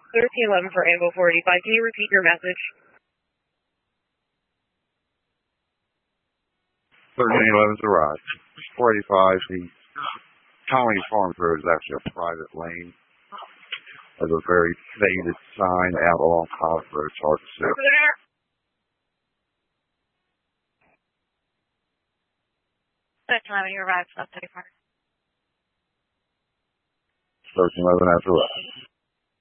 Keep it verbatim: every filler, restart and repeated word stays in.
thirteen eleven for Anvil four eighty-five. Can you repeat your message? thirteen eleven's arrived. four eighty-five, the Colony Farms Road is actually a private lane. There's a very faded sign out along College Road. It's hard to see. Over there. thirteen eleven, you arrived. South City Park. thirteen eleven has arrived.